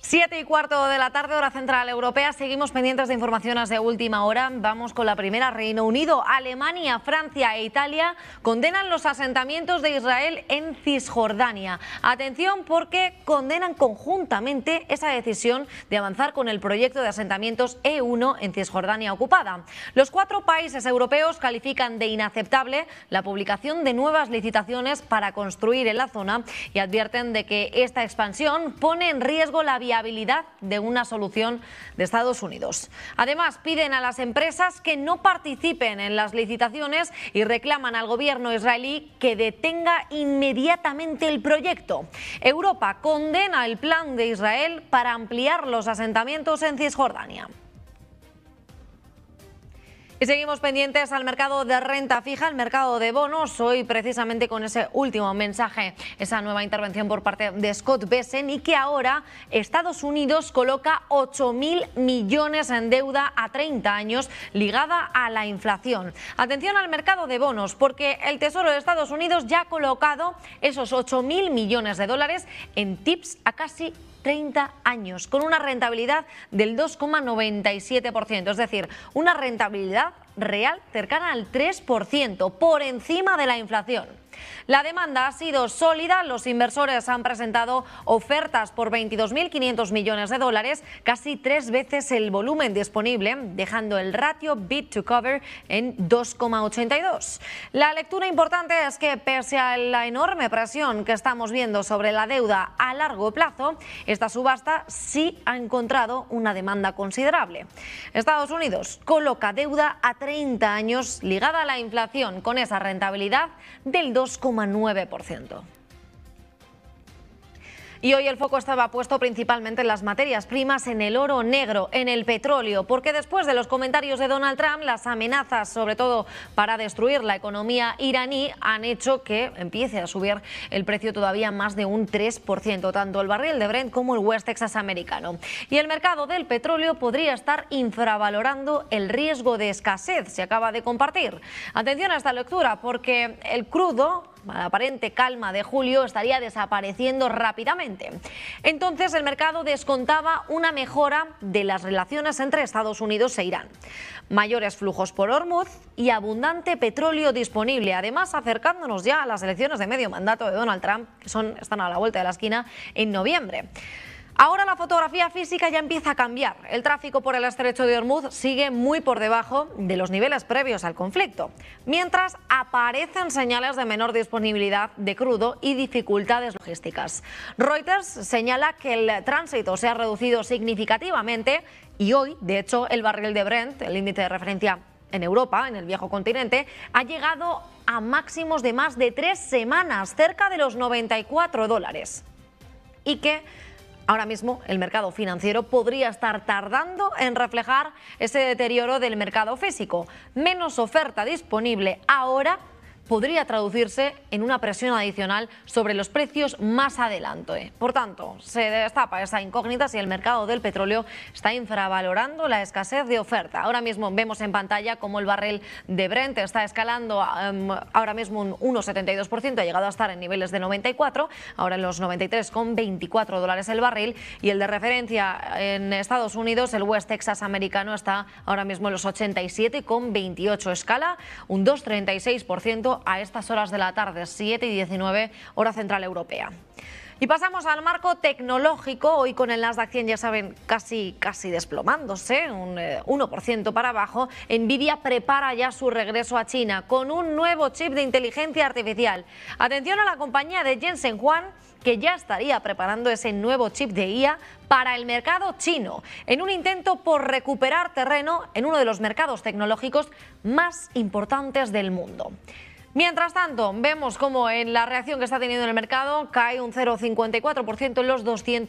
7:15 de la tarde, hora central europea. Seguimos pendientes de informaciones de última hora. Vamos con la primera. Reino Unido, Alemania, Francia e Italia condenan los asentamientos de Israel en Cisjordania. Atención, porque condenan conjuntamente esa decisión de avanzar con el proyecto de asentamientos E1 en Cisjordania ocupada. Los 4 países europeos califican de inaceptable la publicación de nuevas licitaciones para construir en la zona y advierten de que esta expansión pone en riesgo la viabilidad de una solución de Estados Unidos. Además, piden a las empresas que no participen en las licitaciones y reclaman al gobierno israelí que detenga inmediatamente el proyecto. Europa condena el plan de Israel para ampliar los asentamientos en Cisjordania. Y seguimos pendientes al mercado de renta fija, el mercado de bonos, hoy precisamente con ese último mensaje, esa nueva intervención por parte de Scott Bessent, y que ahora Estados Unidos coloca 8.000 millones en deuda a 30 años ligada a la inflación. Atención al mercado de bonos, porque el Tesoro de Estados Unidos ya ha colocado esos 8.000 millones de dólares en TIPS a casi 30 años, con una rentabilidad del 2,97%, es decir, una rentabilidad real cercana al 3%, por encima de la inflación. La demanda ha sido sólida, los inversores han presentado ofertas por 22.500 millones de dólares, casi 3 veces el volumen disponible, dejando el ratio bid to cover en 2,82. La lectura importante es que, pese a la enorme presión que estamos viendo sobre la deuda a largo plazo, esta subasta sí ha encontrado una demanda considerable. Estados Unidos coloca deuda a 30 años ligada a la inflación, con esa rentabilidad del 2,9%. Y hoy el foco estaba puesto principalmente en las materias primas, en el oro negro, en el petróleo, porque después de los comentarios de Donald Trump, las amenazas, sobre todo para destruir la economía iraní, han hecho que empiece a subir el precio todavía más de un 3%, tanto el barril de Brent como el West Texas americano. Y el mercado del petróleo podría estar infravalorando el riesgo de escasez, se acaba de compartir. Atención a esta lectura, porque el crudo, la aparente calma de julio, estaría desapareciendo rápidamente. Entonces el mercado descontaba una mejora de las relaciones entre Estados Unidos e Irán. Mayores flujos por Hormuz y abundante petróleo disponible, además acercándonos ya a las elecciones de medio mandato de Donald Trump, que están a la vuelta de la esquina en noviembre. Ahora la fotografía física ya empieza a cambiar. El tráfico por el estrecho de Hormuz sigue muy por debajo de los niveles previos al conflicto, mientras aparecen señales de menor disponibilidad de crudo y dificultades logísticas. Reuters señala que el tránsito se ha reducido significativamente y hoy, de hecho, el barril de Brent, el índice de referencia en Europa, en el viejo continente, ha llegado a máximos de más de 3 semanas, cerca de los $94. Y que ahora mismo el mercado financiero podría estar tardando en reflejar ese deterioro del mercado físico. Menos oferta disponible ahora podría traducirse en una presión adicional sobre los precios más adelante. Por tanto, se destapa esa incógnita si el mercado del petróleo está infravalorando la escasez de oferta. Ahora mismo vemos en pantalla cómo el barril de Brent está escalando ahora mismo un 1,72%, ha llegado a estar en niveles de 94, ahora en los 93,24 el barril, y el de referencia en Estados Unidos, el West Texas americano, está ahora mismo en los 87,28, escala un 2,36% a estas horas de la tarde, 7:19, hora central europea. Y pasamos al marco tecnológico, hoy con el Nasdaq 100, ya saben, casi desplomándose, un 1% para abajo. Nvidia prepara ya su regreso a China con un nuevo chip de inteligencia artificial. Atención a la compañía de Jensen Huang, que ya estaría preparando ese nuevo chip de IA para el mercado chino, en un intento por recuperar terreno en uno de los mercados tecnológicos más importantes del mundo. Mientras tanto, vemos cómo en la reacción que está teniendo el mercado cae un 0,54% en los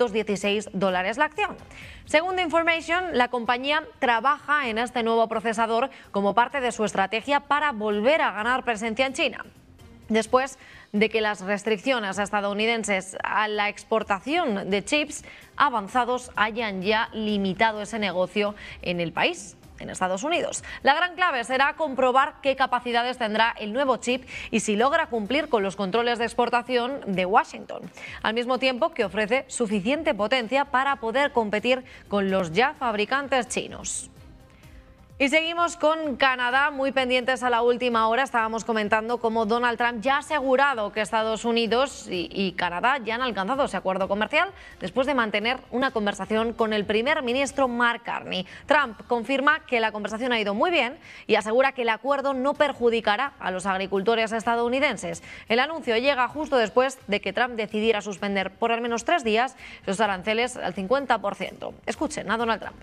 $216 la acción. Según The Information, la compañía trabaja en este nuevo procesador como parte de su estrategia para volver a ganar presencia en China, después de que las restricciones estadounidenses a la exportación de chips avanzados hayan ya limitado ese negocio en el país. en Estados Unidos. La gran clave será comprobar qué capacidades tendrá el nuevo chip y si logra cumplir con los controles de exportación de Washington, al mismo tiempo que ofrece suficiente potencia para poder competir con los ya fabricantes chinos. Y seguimos con Canadá, muy pendientes a la última hora. Estábamos comentando cómo Donald Trump ya ha asegurado que Estados Unidos y Canadá ya han alcanzado ese acuerdo comercial después de mantener una conversación con el primer ministro Mark Carney. Trump confirma que la conversación ha ido muy bien y asegura que el acuerdo no perjudicará a los agricultores estadounidenses. El anuncio llega justo después de que Trump decidiera suspender por al menos 3 días los aranceles al 50%. Escuchen a Donald Trump.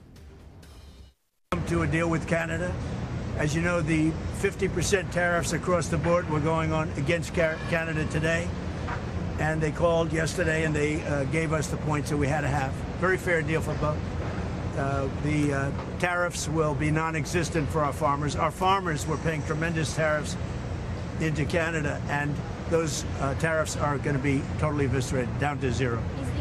To a deal with Canada. As you know, the 50% tariffs across the board were going on against Canada today, and they called yesterday and they gave us the points that we had to have. Very fair deal for both. The tariffs will be non-existent for our farmers. Our farmers were paying tremendous tariffs into Canada, and those tariffs are going to be totally eviscerated, down to zero.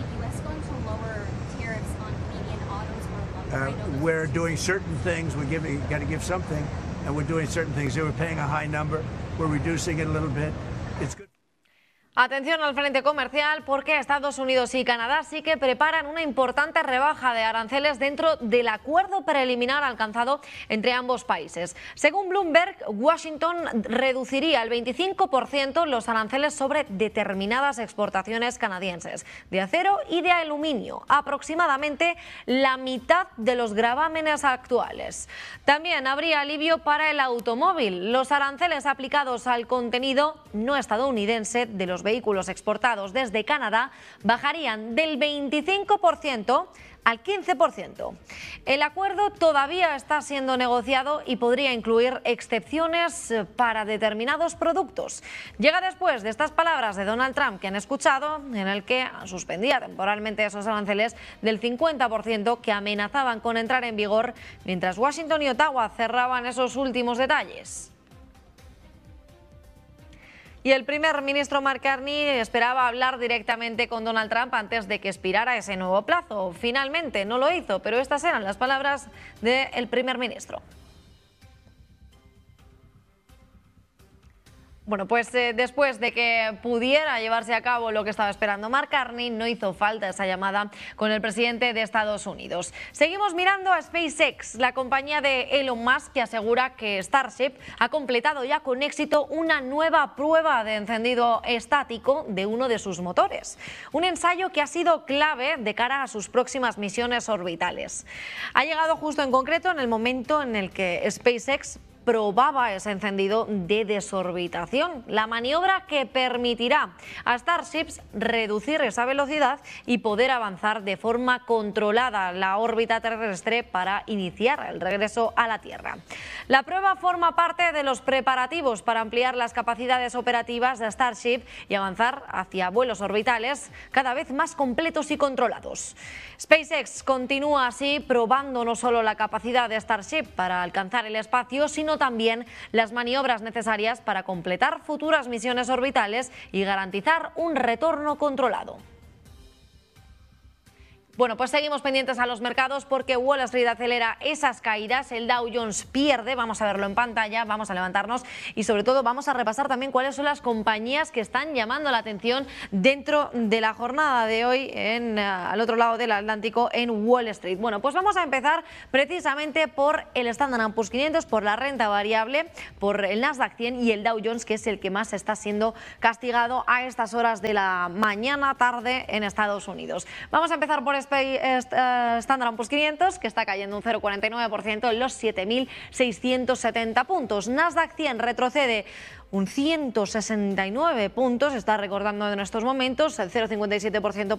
We're doing certain things. Got to give something, and we're doing certain things. They were paying a high number. We're reducing it a little bit. It's good. Atención al frente comercial porque Estados Unidos y Canadá sí que preparan una importante rebaja de aranceles dentro del acuerdo preliminar alcanzado entre ambos países. Según Bloomberg, Washington reduciría al 25% los aranceles sobre determinadas exportaciones canadienses de acero y de aluminio, aproximadamente la mitad de los gravámenes actuales. También habría alivio para el automóvil. Los aranceles aplicados al contenido no estadounidense de los vehículos exportados desde Canadá bajarían del 25% al 15%. El acuerdo todavía está siendo negociado y podría incluir excepciones para determinados productos. Llega después de estas palabras de Donald Trump que han escuchado, en el que suspendía temporalmente esos aranceles del 50% que amenazaban con entrar en vigor, mientras Washington y Ottawa cerraban esos últimos detalles. Y el primer ministro Mark Carney esperaba hablar directamente con Donald Trump antes de que expirara ese nuevo plazo. Finalmente no lo hizo, pero estas eran las palabras del primer ministro. Bueno, pues después de que pudiera llevarse a cabo lo que estaba esperando Mark Carney, no hizo falta esa llamada con el presidente de Estados Unidos. Seguimos mirando a SpaceX, la compañía de Elon Musk, que asegura que Starship ha completado ya con éxito una nueva prueba de encendido estático de uno de sus motores. Un ensayo que ha sido clave de cara a sus próximas misiones orbitales. Ha llegado justo en concreto en el momento en el que SpaceX probaba ese encendido de desorbitación, la maniobra que permitirá a Starships reducir esa velocidad y poder avanzar de forma controlada la órbita terrestre para iniciar el regreso a la Tierra. La prueba forma parte de los preparativos para ampliar las capacidades operativas de Starship y avanzar hacia vuelos orbitales cada vez más completos y controlados. SpaceX continúa así probando no solo la capacidad de Starship para alcanzar el espacio, sino también las maniobras necesarias para completar futuras misiones orbitales y garantizar un retorno controlado. Bueno, pues seguimos pendientes a los mercados porque Wall Street acelera esas caídas, el Dow Jones pierde, vamos a verlo en pantalla, vamos a levantarnos y sobre todo vamos a repasar también cuáles son las compañías que están llamando la atención dentro de la jornada de hoy al otro lado del Atlántico en Wall Street. Bueno, pues vamos a empezar precisamente por el Standard & Poor's 500, por la renta variable, por el Nasdaq 100 y el Dow Jones, que es el que más está siendo castigado a estas horas de la mañana tarde en Estados Unidos. Vamos a empezar por Standard & Poor's 500, que está cayendo un 0,49% en los 7.670 puntos. Nasdaq 100 retrocede un 169 puntos, está recordando en estos momentos el 0,57%